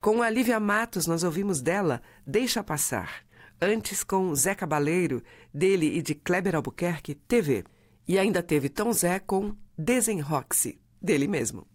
Com a Lívia Matos, nós ouvimos dela Deixa Passar. Antes, com Zé Cabaleiro, dele e de Kleber Albuquerque, TV. E ainda teve Tom Zé com Desenroxe, dele mesmo.